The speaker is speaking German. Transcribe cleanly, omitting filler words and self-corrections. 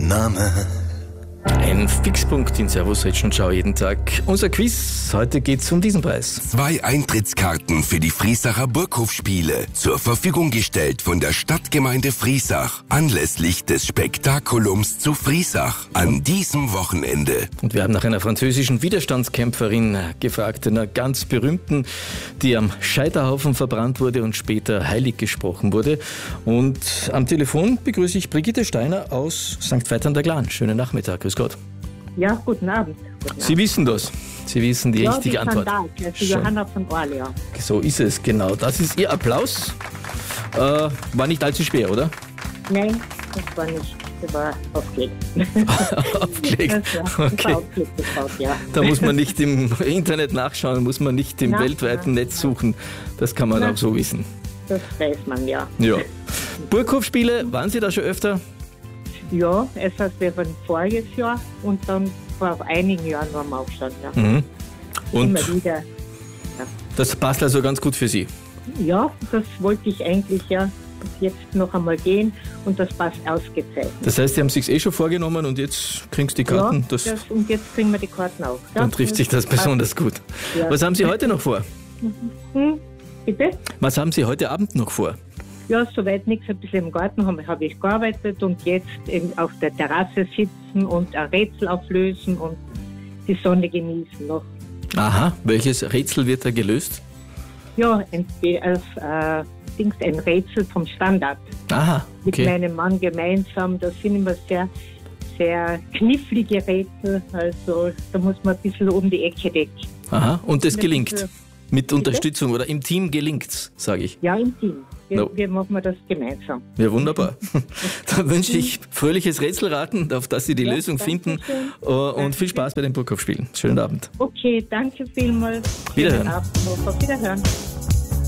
Name. Ein Fixpunkt in Servus Retschenschau jeden Tag. Unser Quiz, heute geht's um diesen Preis. 2 Eintrittskarten für die Friesacher Burghofspiele, zur Verfügung gestellt von der Stadtgemeinde Friesach, anlässlich des Spektakulums zu Friesach, an diesem Wochenende. Und wir haben nach einer französischen Widerstandskämpferin gefragt, einer ganz berühmten, die am Scheiterhaufen verbrannt wurde und später heilig gesprochen wurde. Und am Telefon begrüße ich Brigitte Steiner aus St. Veit an der Glan. Schönen Nachmittag. Grüß Gott. Ja, guten Abend. Sie wissen das. Sie wissen die richtige Antwort. Also Johanna von Orleans. So ist es, genau. Das ist Ihr Applaus. War nicht allzu schwer, oder? Nein, das war nicht. Das war aufgelegt. Aufgelegt. Das war Okay. aufgelegt, das Wort, ja. Da muss man nicht im Internet nachschauen, muss man nicht im weltweiten Netz suchen. Das kann man auch so wissen. Das weiß man, ja. Ja. Burghofspiele, waren Sie da schon öfter? Ja, es heißt, wir waren voriges Jahr und dann vor einigen Jahren waren wir auch schon, ja. Mhm. Und Immer wieder. das passt also ganz gut für Sie. Ja, das wollte ich eigentlich ja jetzt noch einmal gehen und das passt ausgezeichnet. Das heißt, Sie haben es sich schon vorgenommen und jetzt kriegen Sie die Karten. Ja, und jetzt kriegen wir die Karten auch. Ja, dann trifft sich das besonders gut. Ja. Was haben Sie heute noch vor? Bitte? Was haben Sie heute Abend noch vor? Ja, soweit nichts. Ein bisschen im Garten habe ich gearbeitet und jetzt eben auf der Terrasse sitzen und ein Rätsel auflösen und die Sonne genießen noch. Aha, welches Rätsel wird da gelöst? Ja, ein Rätsel vom Standard. Aha, Mit okay. meinem Mann gemeinsam. Das sind immer sehr, sehr knifflige Rätsel. Also da muss man ein bisschen um die Ecke denken. Aha, und das gelingt? Bitte? Mit Unterstützung oder im Team gelingt's, sage ich. Ja, im Team. No. Wir machen das gemeinsam. Ja, wunderbar. Dann wünsche ich fröhliches Rätselraten, auf das Sie die Lösung finden und viel Spaß bei den Burghofspielen. Schönen Abend. Okay, danke vielmals. Wiederhören. Schönen Abend noch. Auf Wiederhören.